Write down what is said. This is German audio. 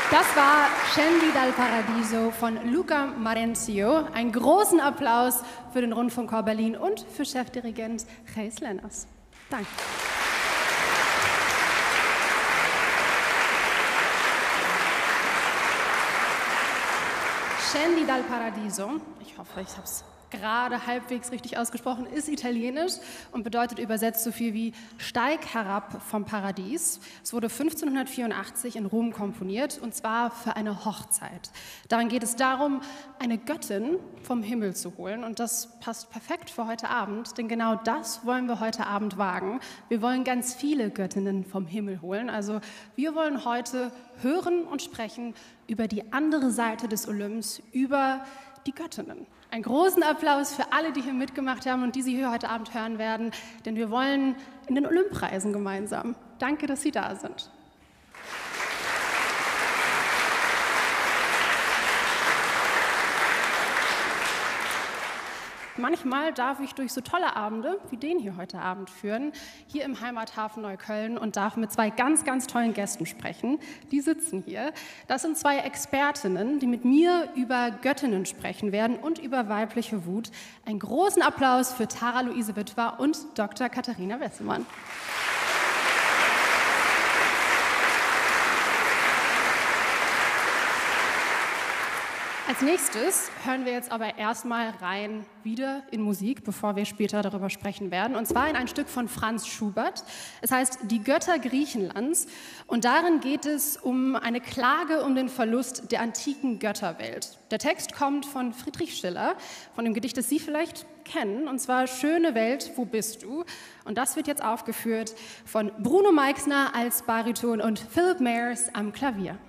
Das war Scendi dal Paradiso von Luca Marenzio. Einen großen Applaus für den Rundfunkchor Berlin und für Chefdirigent Gijs Lenners. Danke. Scendi dal Paradiso, ich hoffe, ich habe es gerade halbwegs richtig ausgesprochen, ist italienisch und bedeutet übersetzt so viel wie Steig herab vom Paradies. Es wurde 1584 in Rom komponiert und zwar für eine Hochzeit. Darin geht es darum, eine Göttin vom Himmel zu holen und das passt perfekt für heute Abend, denn genau das wollen wir heute Abend wagen. Wir wollen ganz viele Göttinnen vom Himmel holen, also wir wollen heute hören und sprechen über die andere Seite des Olymps, über die Göttinnen. Einen großen Applaus für alle, die hier mitgemacht haben und die Sie hier heute Abend hören werden, denn wir wollen in den Olymp reisen gemeinsam. Danke, dass Sie da sind. Manchmal darf ich durch so tolle Abende wie den hier heute Abend führen, hier im Heimathafen Neukölln und darf mit zwei ganz, ganz tollen Gästen sprechen. Die sitzen hier. Das sind zwei Expertinnen, die mit mir über Göttinnen sprechen werden und über weibliche Wut. Einen großen Applaus für Tara Luise Witwer und Dr. Katharina Wessemann. Als nächstes hören wir jetzt aber erstmal rein wieder in Musik, bevor wir später darüber sprechen werden. Und zwar in ein Stück von Franz Schubert. Es heißt Die Götter Griechenlands. Und darin geht es um eine Klage um den Verlust der antiken Götterwelt. Der Text kommt von Friedrich Schiller, von dem Gedicht, das Sie vielleicht kennen. Und zwar Schöne Welt, wo bist du? Und das wird jetzt aufgeführt von Bruno Meixner als Bariton und Philip Mayers am Klavier.